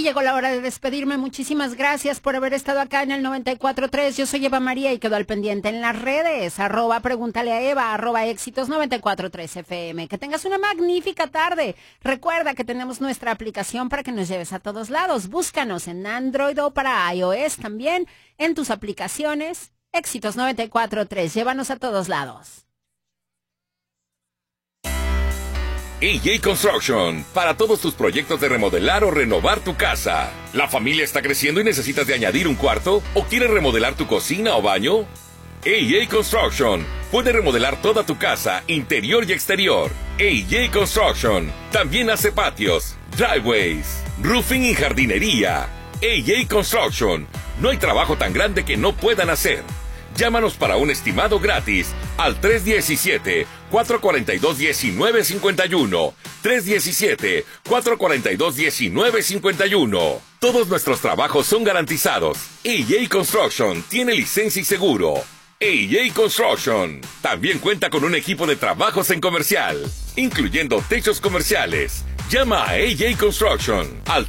Y llegó la hora de despedirme. Muchísimas gracias por haber estado acá en el 94.3. Yo soy Eva María y quedo al pendiente en las redes. @pregúntale a Eva, @éxitos 94.3 FM. Que tengas una magnífica tarde. Recuerda que tenemos nuestra aplicación para que nos lleves a todos lados. Búscanos en Android o para iOS también en tus aplicaciones. Éxitos 94.3. Llévanos a todos lados. AJ Construction, para todos tus proyectos de remodelar o renovar tu casa. ¿La familia está creciendo y necesitas de añadir un cuarto? ¿O quieres remodelar tu cocina o baño? AJ Construction puede remodelar toda tu casa, interior y exterior. AJ Construction también hace patios, driveways, roofing y jardinería. AJ Construction, no hay trabajo tan grande que no puedan hacer. Llámanos para un estimado gratis al 317-442-1951. 317-442-1951. Todos nuestros trabajos son garantizados. AJ Construction tiene licencia y seguro. AJ Construction también cuenta con un equipo de trabajos en comercial, incluyendo techos comerciales. Llama a AJ Construction al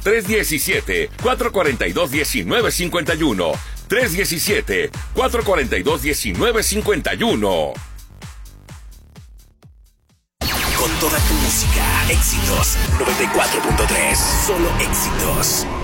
317-442-1951. 317-442-1951. Con toda tu música, éxitos 94.3, solo éxitos.